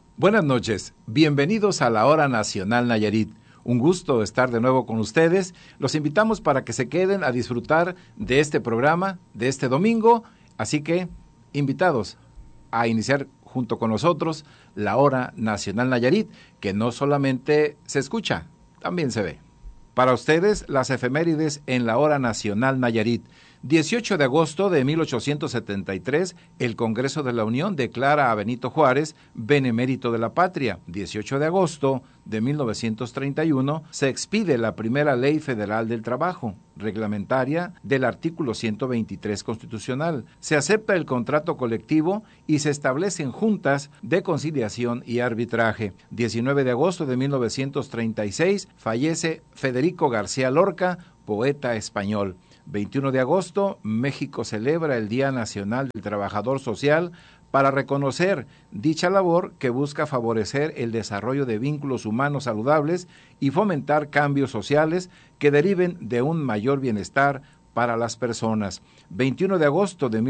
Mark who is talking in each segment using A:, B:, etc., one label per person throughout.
A: Buenas noches, bienvenidos a la Hora Nacional Nayarit. Un gusto estar de nuevo con ustedes. Los invitamos para que se queden a disfrutar de este programa, de este domingo. Así que, invitados a iniciar junto con nosotros la Hora Nacional Nayarit, que no solamente se escucha, también se ve. Para ustedes, las efemérides en la Hora Nacional Nayarit. 18 de agosto de 1873, el Congreso de la Unión declara a Benito Juárez benemérito de la patria. 18 de agosto de 1931, se expide la primera Ley Federal del Trabajo, reglamentaria del artículo 123 constitucional. Se acepta el contrato colectivo y se establecen juntas de conciliación y arbitraje. 19 de agosto de 1936, fallece Federico García Lorca, poeta español. 21 de agosto, México celebra el Día Nacional del Trabajador Social para reconocer dicha labor que busca favorecer el desarrollo de vínculos humanos saludables y fomentar cambios sociales que deriven de un mayor bienestar para las personas. 21 de agosto de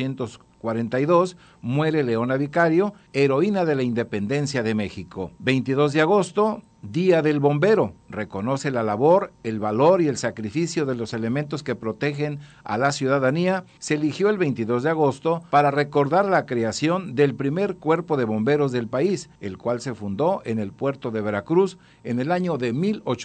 A: 1842, muere Leona Vicario, heroína de la independencia de México. 22 de agosto, Día del Bombero, reconoce la labor, el valor y el sacrificio de los elementos que protegen a la ciudadanía. Se eligió el 22 de agosto para recordar la creación del primer cuerpo de bomberos del país, el cual se fundó en el puerto de Veracruz en el año de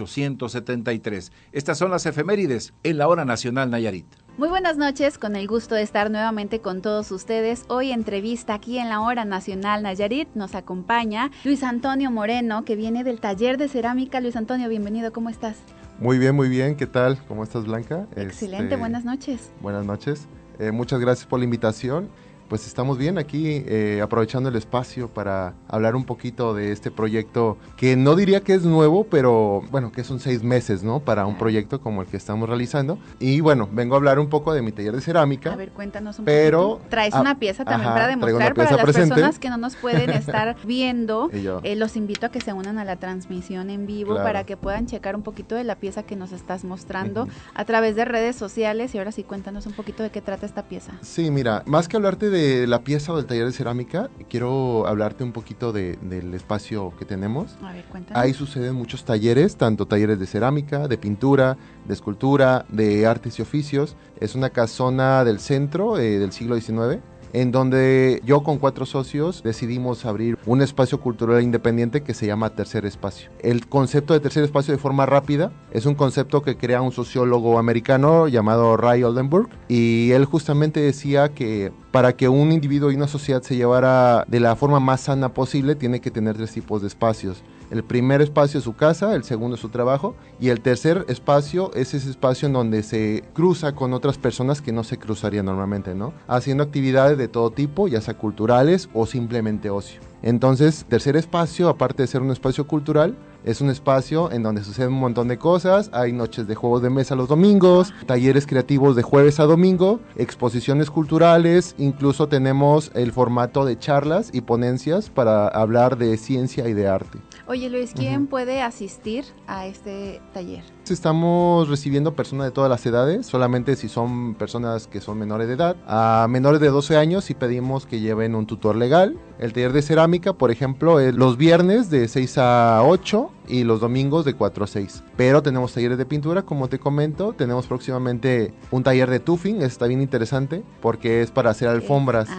A: 1873. Estas son las efemérides en la Hora Nacional Nayarit.
B: Muy buenas noches, con el gusto de estar nuevamente con todos ustedes. Hoy entrevista aquí en la Hora Nacional Nayarit. Nos acompaña Luis Antonio Moreno, que viene del taller de cerámica. Luis Antonio, bienvenido, ¿cómo estás?
C: Muy bien, ¿qué tal? ¿Cómo estás, Blanca?
B: Excelente, buenas noches.
C: Buenas noches, muchas gracias por la invitación. Pues estamos bien aquí, aprovechando el espacio para hablar un poquito de este proyecto que no diría que es nuevo, pero bueno, que son 6 meses, ¿no? Para un proyecto como el que estamos realizando. Y bueno, vengo a hablar un poco de mi taller de cerámica.
B: A ver, cuéntanos un poquito. Traes una pieza también para demostrar para las personas que no nos pueden estar viendo. Los invito a que se unan a la transmisión en vivo, claro, para que puedan checar un poquito de la pieza que nos estás mostrando a través de redes sociales. Y ahora sí, cuéntanos un poquito de qué trata esta pieza.
C: Sí, mira, más que hablarte de la pieza o del taller de cerámica, quiero hablarte un poquito del espacio que tenemos.
B: A ver, cuéntanos.
C: Ahí suceden muchos talleres, tanto talleres de cerámica, de pintura, de escultura, de artes y oficios. Es una casona del centro del siglo XIX, en donde yo con 4 socios decidimos abrir un espacio cultural independiente que se llama Tercer Espacio. El concepto de Tercer Espacio, de forma rápida, es un concepto que crea un sociólogo americano llamado Ray Oldenburg, y él justamente decía que para que un individuo y una sociedad se llevara de la forma más sana posible, tiene que tener 3 tipos de espacios. El primer espacio es su casa, el segundo es su trabajo, y el tercer espacio es ese espacio en donde se cruza con otras personas que no se cruzarían normalmente, ¿no? Haciendo actividades de todo tipo, ya sea culturales o simplemente ocio. Entonces, Tercer Espacio, aparte de ser un espacio cultural, es un espacio en donde sucede un montón de cosas. Hay noches de juegos de mesa los domingos, talleres creativos de jueves a domingo, exposiciones culturales, incluso tenemos el formato de charlas y ponencias para hablar de ciencia y de arte.
B: Oye, Luis, ¿quién puede asistir a este taller?
C: Estamos recibiendo personas de todas las edades, solamente si son personas que son menores de edad. A menores de 12 años sí pedimos que lleven un tutor legal. El taller de cerámica, por ejemplo, es los viernes de 6 a 8 y los domingos de 4 a 6. Pero tenemos talleres de pintura, como te comento. Tenemos próximamente un taller de tufting, está bien interesante porque es para hacer alfombras.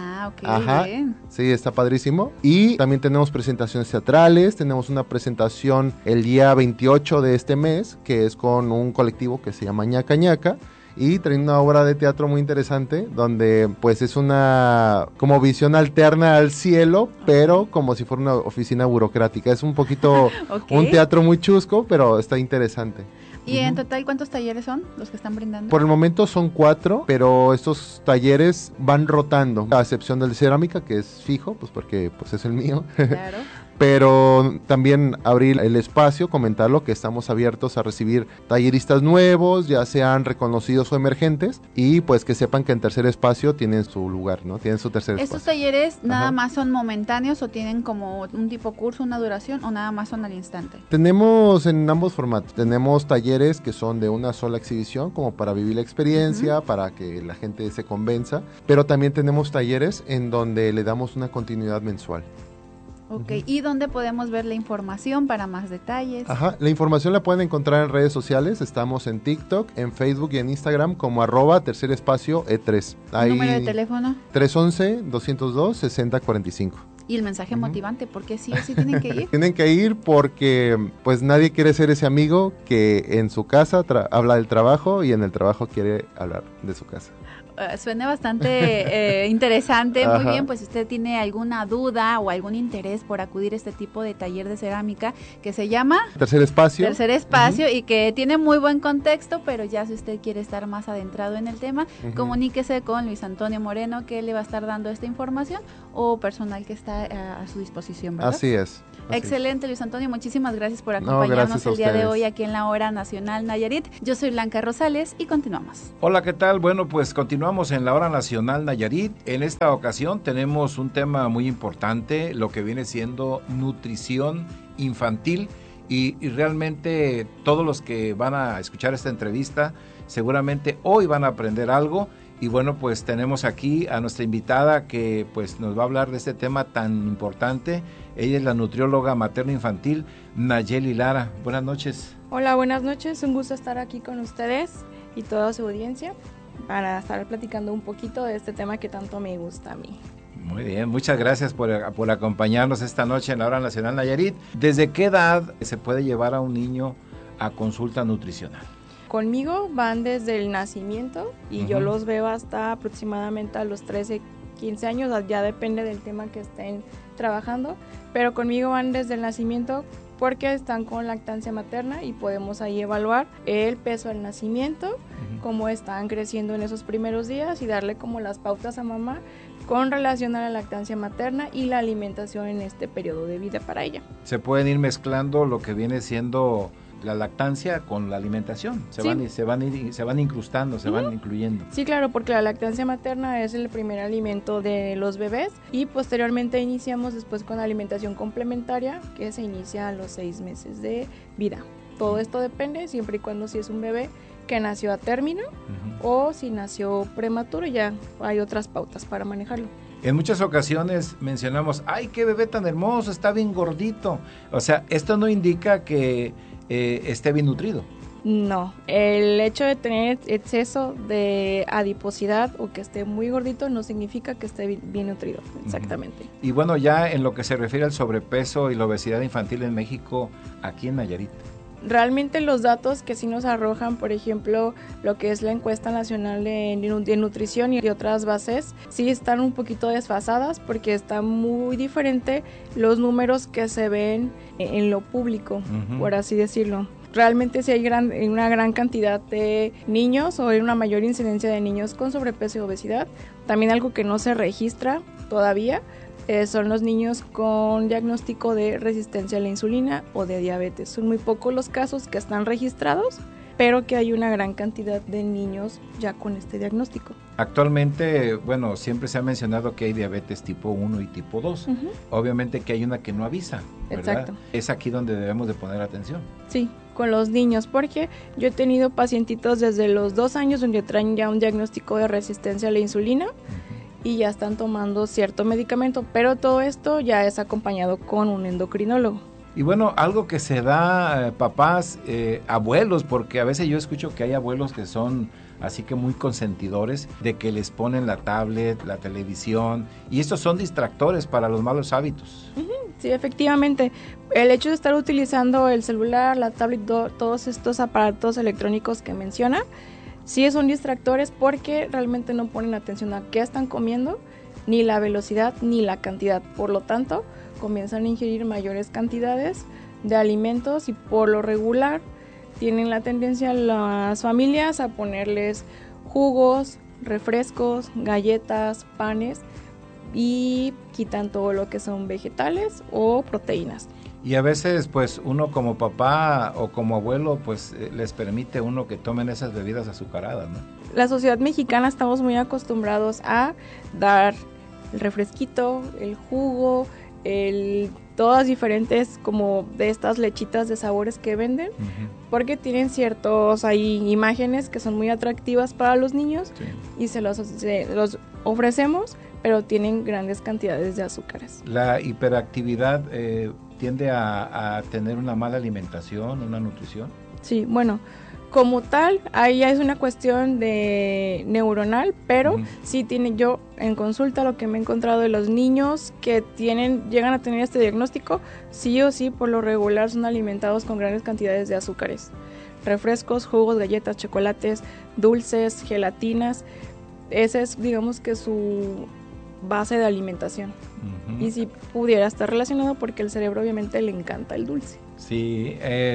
B: Bien.
C: Sí, está padrísimo. Y también tenemos presentaciones teatrales. Tenemos una presentación el día 28 de este mes, que es con un colectivo que se llama Ñaca Ñaca, y traen una obra de teatro muy interesante donde pues es una como visión alterna al cielo, pero como si fuera una oficina burocrática. Es un poquito un teatro muy chusco, pero está interesante.
B: ¿Y en total cuántos talleres son los que están brindando?
C: Por el momento son 4, pero estos talleres van rotando, a excepción del de cerámica, que es fijo, pues porque pues es el mío.
B: Claro.
C: Pero también abrir el espacio, comentarlo, que estamos abiertos a recibir talleristas nuevos, ya sean reconocidos o emergentes, y pues que sepan que en Tercer Espacio tienen su lugar, ¿no? Tienen su tercer espacio.
B: ¿Estos talleres nada más son momentáneos o tienen como un tipo curso, una duración, o nada más son al instante?
C: Tenemos en ambos formatos. Tenemos talleres que son de una sola exhibición, como para vivir la experiencia, para que la gente se convenza, pero también tenemos talleres en donde le damos una continuidad mensual.
B: Ok, ¿y dónde podemos ver la información para más detalles?
C: Ajá, la información la pueden encontrar en redes sociales, estamos en TikTok, en Facebook y en Instagram como @tercerespacio-E3.
B: ¿Número de teléfono?
C: 311-202-6045.
B: Y el mensaje motivante, porque sí o sí tienen que ir.
C: Tienen que ir porque pues nadie quiere ser ese amigo que en su casa habla del trabajo y en el trabajo quiere hablar de su casa.
B: Suena bastante interesante. Muy bien, pues si usted tiene alguna duda o algún interés por acudir a este tipo de taller de cerámica que se llama
C: Tercer Espacio.
B: Tercer Espacio, y que tiene muy buen contexto, pero ya si usted quiere estar más adentrado en el tema, comuníquese con Luis Antonio Moreno, que le va a estar dando esta información, o personal que está a su disposición, ¿verdad?
C: Así es.
B: Excelente, Luis Antonio, muchísimas gracias por acompañarnos el día de hoy aquí en la Hora Nacional Nayarit. Yo soy Blanca Rosales y continuamos.
A: Hola, ¿qué tal? Bueno, pues continuamos en la Hora Nacional Nayarit. En esta ocasión tenemos un tema muy importante, lo que viene siendo nutrición infantil, y realmente todos los que van a escuchar esta entrevista seguramente hoy van a aprender algo. Y bueno, pues tenemos aquí a nuestra invitada que pues nos va a hablar de este tema tan importante. Ella es la nutrióloga materno-infantil Nayeli Lara. Buenas noches.
D: Hola, buenas noches. Un gusto estar aquí con ustedes y toda su audiencia para estar platicando un poquito de este tema que tanto me gusta a mí.
A: Muy bien, muchas gracias por acompañarnos esta noche en la Hora Nacional Nayarit. ¿Desde qué edad se puede llevar a un niño a consulta nutricional?
D: Conmigo van desde el nacimiento y yo los veo hasta aproximadamente a los 13, 15 años, ya depende del tema que estén trabajando, pero conmigo van desde el nacimiento porque están con lactancia materna y podemos ahí evaluar el peso al nacimiento, cómo están creciendo en esos primeros días y darle como las pautas a mamá con relación a la lactancia materna y la alimentación en este periodo de vida para ella.
A: Se pueden ir mezclando lo que viene siendo la lactancia con la alimentación, se van incrustando, se van incluyendo.
D: Sí, claro, porque la lactancia materna es el primer alimento de los bebés y posteriormente iniciamos después con la alimentación complementaria, que se inicia a los 6 meses de vida. Todo esto depende siempre y cuando si es un bebé que nació a término o si nació prematuro, ya hay otras pautas para manejarlo.
A: En muchas ocasiones mencionamos, ¡ay, qué bebé tan hermoso, está bien gordito! O sea, esto no indica que esté bien nutrido.
D: No, el hecho de tener exceso de adiposidad o que esté muy gordito no significa que esté bien nutrido, exactamente.
A: Y bueno, ya en lo que se refiere al sobrepeso y la obesidad infantil en México, aquí en Nayarit.
D: Realmente los datos que sí nos arrojan, por ejemplo, lo que es la encuesta nacional de nutrición y otras bases, sí están un poquito desfasadas porque está muy diferente los números que se ven en lo público, por así decirlo. Realmente sí hay una gran cantidad de niños o hay una mayor incidencia de niños con sobrepeso y obesidad. También algo que no se registra todavía son los niños con diagnóstico de resistencia a la insulina o de diabetes. Son muy pocos los casos que están registrados, pero que hay una gran cantidad de niños ya con este diagnóstico.
A: Actualmente, bueno, siempre se ha mencionado que hay diabetes tipo 1 y tipo 2. Obviamente que hay una que no avisa, ¿verdad? Exacto. Es aquí donde debemos de poner atención.
D: Sí, con los niños, porque yo he tenido pacientitos desde los 2 años donde traen ya un diagnóstico de resistencia a la insulina y ya están tomando cierto medicamento, pero todo esto ya es acompañado con un endocrinólogo.
A: Y bueno, algo que se da, papás, abuelos, porque a veces yo escucho que hay abuelos que son así que muy consentidores de que les ponen la tablet, la televisión, y estos son distractores para los malos hábitos.
D: Sí, efectivamente. El hecho de estar utilizando el celular, la tablet, todos estos aparatos electrónicos que menciona, sí son distractores porque realmente no ponen atención a qué están comiendo, ni la velocidad, ni la cantidad. Por lo tanto, comienzan a ingerir mayores cantidades de alimentos y por lo regular tienen la tendencia las familias a ponerles jugos, refrescos, galletas, panes y quitan todo lo que son vegetales o proteínas.
A: Y a veces pues uno como papá o como abuelo pues les permite uno que tomen esas bebidas azucaradas, ¿no?
D: La sociedad mexicana estamos muy acostumbrados a dar el refresquito, el jugo, todas diferentes como de estas lechitas de sabores que venden, porque tienen ciertos imágenes que son muy atractivas para los niños y se los ofrecemos, pero tienen grandes cantidades de azúcares.
A: ¿La hiperactividad tiende a tener una mala alimentación, una nutrición?
D: Sí, bueno, como tal, ahí ya es una cuestión de neuronal, pero sí tiene, yo en consulta lo que me he encontrado de los niños que llegan a tener este diagnóstico, sí o sí por lo regular son alimentados con grandes cantidades de azúcares. Refrescos, jugos, galletas, chocolates, dulces, gelatinas, ese es, digamos que su base de alimentación. Y si pudiera estar relacionado porque el cerebro obviamente le encanta el dulce.
A: Sí,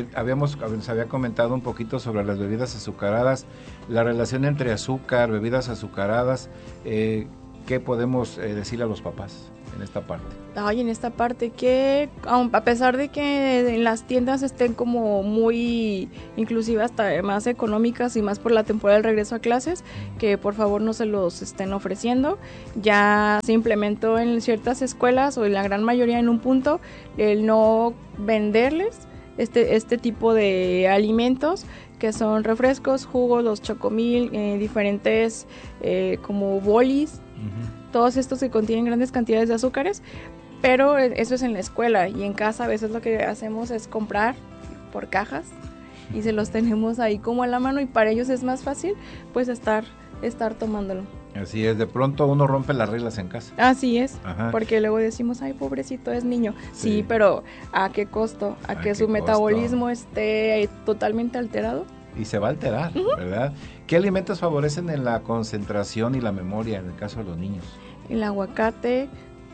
A: se había comentado un poquito sobre las bebidas azucaradas, la relación entre azúcar, bebidas azucaradas, ¿qué podemos decirle a los papás en esta parte?
D: En esta parte que a pesar de que en las tiendas estén como muy, inclusive hasta más económicas y más por la temporada del regreso a clases, que por favor no se los estén ofreciendo. Ya se implementó en ciertas escuelas o en la gran mayoría en un punto el no venderles este tipo de alimentos, que son refrescos, jugos, los chocomil, diferentes como bolis, todos estos que contienen grandes cantidades de azúcares. Pero eso es en la escuela, y en casa a veces lo que hacemos es comprar por cajas y se los tenemos ahí como a la mano, y para ellos es más fácil pues estar tomándolo.
A: Así es, de pronto uno rompe las reglas en casa.
D: Así es, porque luego decimos, ay, pobrecito, es niño. Sí, pero ¿a qué costo? ¿A que su metabolismo esté totalmente alterado?
A: Y se va a alterar, ¿verdad? ¿Qué alimentos favorecen en la concentración y la memoria en el caso de los niños?
D: El aguacate,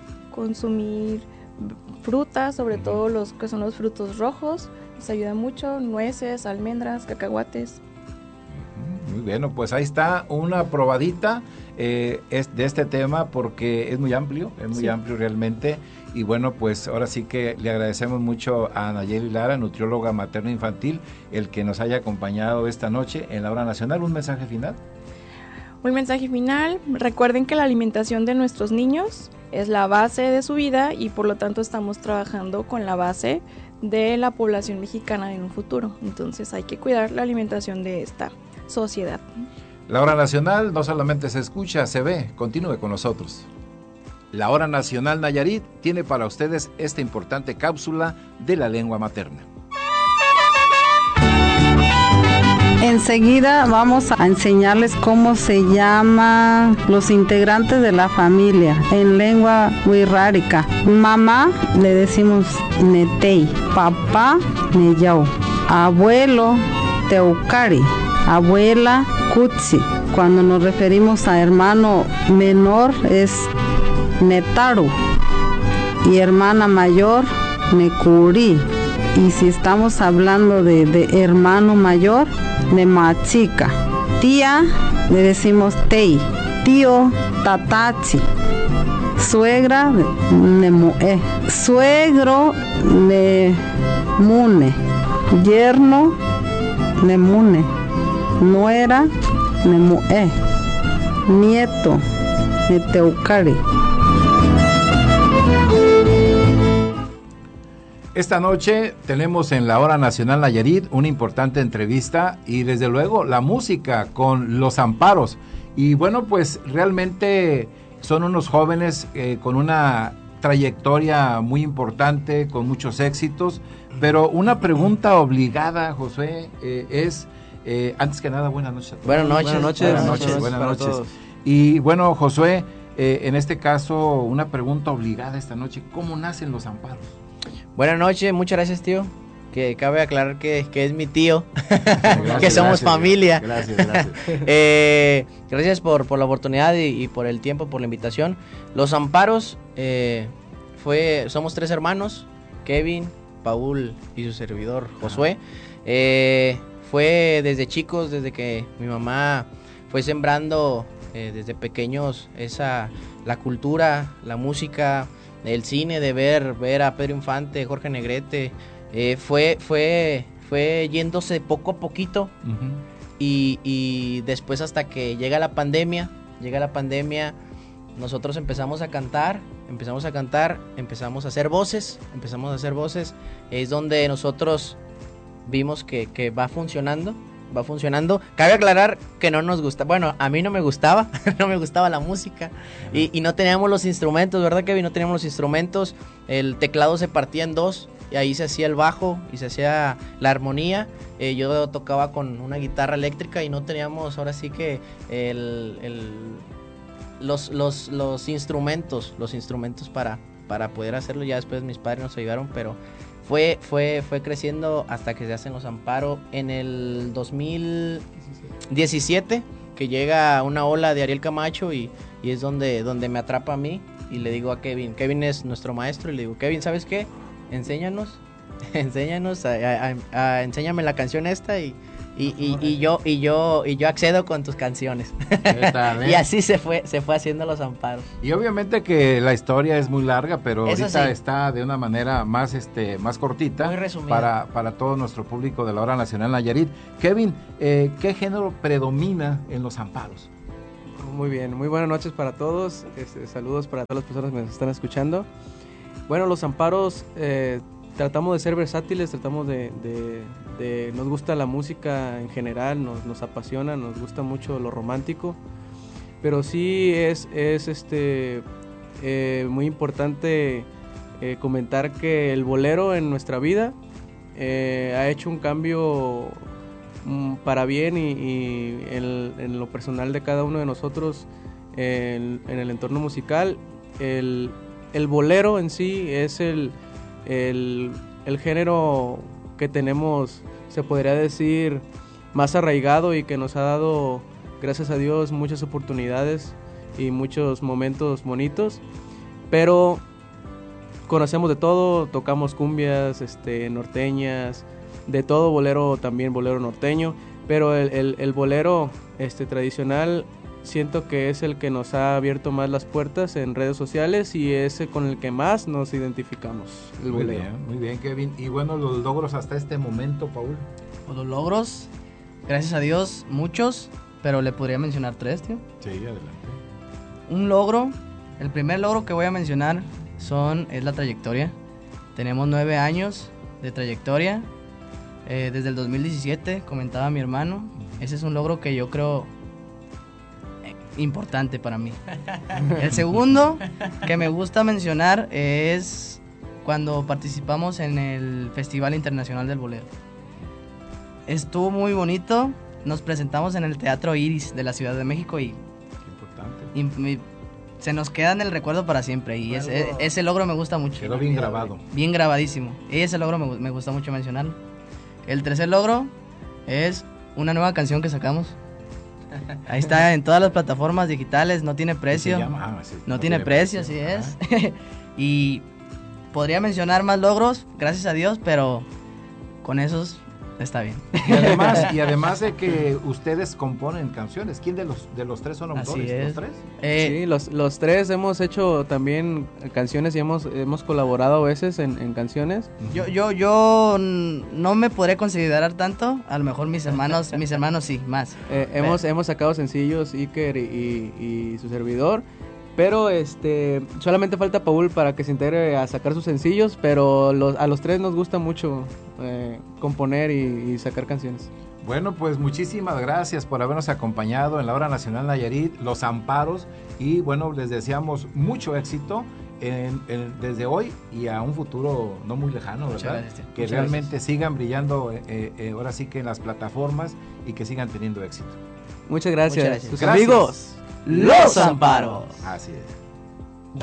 D: consumir frutas, sobre todo los que son los frutos rojos, les ayuda mucho, nueces, almendras, cacahuates.
A: Muy bien, pues ahí está una probadita de este tema, porque es muy amplio realmente. Y bueno, pues ahora sí que le agradecemos mucho a Nayeli Lara, nutrióloga materno-infantil, el que nos haya acompañado esta noche en la Hora Nacional. ¿Un mensaje final?
D: Un mensaje final: recuerden que la alimentación de nuestros niños es la base de su vida, y por lo tanto estamos trabajando con la base de la población mexicana en un futuro. Entonces hay que cuidar la alimentación de esta sociedad.
A: La Hora Nacional no solamente se escucha, se ve. Continúe con nosotros. La Hora Nacional Nayarit tiene para ustedes esta importante cápsula de la lengua materna.
E: Enseguida vamos a enseñarles cómo se llaman los integrantes de la familia en lengua wixárika. Mamá le decimos netei, papá neyau, abuelo teucari, abuela kutsi. Cuando nos referimos a hermano menor es netaru y hermana mayor nekuri. Y si estamos hablando de hermano mayor, nemachica. Tía le decimos tei, tío tatachi, suegra nemue, suegro nemune, yerno nemune, nuera nemue, nieto neteucari.
A: Esta noche tenemos en la Hora Nacional Nayarit una importante entrevista, y desde luego la música con Los Amparos. Y bueno, pues realmente son unos jóvenes con una trayectoria muy importante, con muchos éxitos, pero una pregunta obligada, Josué, es, antes que nada, buenas noches.
F: Buenas noches.
A: Buenas noches. Y bueno, Josué, en este caso, una pregunta obligada esta noche: ¿cómo nacen Los Amparos?
F: Buenas noches, muchas gracias, tío. Que cabe aclarar que es mi tío, gracias, que somos familia.
A: Gracias.
F: Gracias por la oportunidad y por el tiempo, por la invitación. Los Amparos, somos 3 hermanos: Kevin, Paul y su servidor Josué. Fue desde chicos, desde que mi mamá fue sembrando desde pequeños la cultura, la música, el cine, de ver a Pedro Infante, Jorge Negrete, fue yéndose poco a poquito. Y después, hasta que llega la pandemia, nosotros empezamos a cantar, empezamos a hacer voces, es donde nosotros vimos que va funcionando, va funcionando. Cabe aclarar que no nos gusta, bueno, a mí no me gustaba, no me gustaba la música y no teníamos los instrumentos, ¿verdad, Kevin? No teníamos los instrumentos, el teclado se partía en dos y ahí se hacía el bajo y se hacía la armonía. Yo tocaba con una guitarra eléctrica y no teníamos ahora sí que los instrumentos para poder hacerlo. Ya después mis padres nos ayudaron, pero fue creciendo hasta que se hacen los amparos. En el 2017 que llega una ola de Ariel Camacho y es donde me atrapa a mí y le digo a Kevin es nuestro maestro y le digo, Kevin, ¿sabes qué? Enséñanos, enséñame la canción esta y yo accedo con tus canciones. Y así se fue haciendo los amparos.
A: Y obviamente que la historia es muy larga, pero eso ahorita sí está de una manera más cortita,
F: muy resumida
A: para todo nuestro público de la Hora Nacional Nayarit. Kevin, ¿qué género predomina en los amparos?
G: Muy bien, muy buenas noches para todos. Saludos para todas las personas que nos están escuchando. Bueno, los amparos tratamos de ser versátiles, tratamos de nos gusta la música en general, nos apasiona, nos gusta mucho lo romántico, pero sí es muy importante comentar que el bolero en nuestra vida ha hecho un cambio para bien y en lo personal de cada uno de nosotros en el entorno musical. El bolero en sí es el género que tenemos, se podría decir, más arraigado y que nos ha dado, gracias a Dios, muchas oportunidades y muchos momentos bonitos, pero conocemos de todo, tocamos cumbias, norteñas, de todo, bolero también, bolero norteño, pero el bolero tradicional siento que es el que nos ha abierto más las puertas en redes sociales y es con el que más nos identificamos, el bolero.
A: Muy bien, Kevin. Y bueno, los logros hasta este momento, Paul.
F: Pues los logros, gracias a Dios, muchos, pero le podría mencionar 3, tío.
A: Sí, adelante.
F: Un logro, el primer logro que voy a mencionar es la trayectoria. Tenemos 9 años de trayectoria, desde el 2017, comentaba mi hermano. Ese es un logro que yo creo importante para mí. El segundo que me gusta mencionar es cuando participamos en el Festival Internacional del Bolero. Estuvo muy bonito, nos presentamos en el Teatro Iris de la Ciudad de México y se nos queda en el recuerdo para siempre y ese logro me gusta mucho.
A: Quedó bien grabado.
F: Bien grabadísimo. Y ese logro me gusta mucho mencionarlo. El tercer logro es una nueva canción que sacamos. Ahí está en todas las plataformas digitales, no tiene precio. No tiene precio, así es. Y podría mencionar más logros, gracias a Dios, pero con esos está bien.
A: Y además de que ustedes componen canciones, ¿quién de los tres son autores? ¿Los tres?
G: Sí, los tres hemos hecho también canciones y hemos colaborado a veces en canciones.
F: Yo no me podré considerar tanto, a lo mejor mis hermanos sí, más.
G: Hemos sacado sencillos, Iker y su servidor. Pero solamente falta Paul para que se integre a sacar sus sencillos, pero a los tres nos gusta mucho componer y sacar canciones.
A: Bueno, pues muchísimas gracias por habernos acompañado en la Hora Nacional Nayarit, Los Amparos, y bueno, les deseamos mucho éxito desde hoy y a un futuro no muy lejano, ¿verdad? Que realmente sigan brillando ahora sí que en las plataformas y que sigan teniendo éxito.
G: Muchas gracias.
A: Sus amigos,
F: Los Amparos.
A: Así es.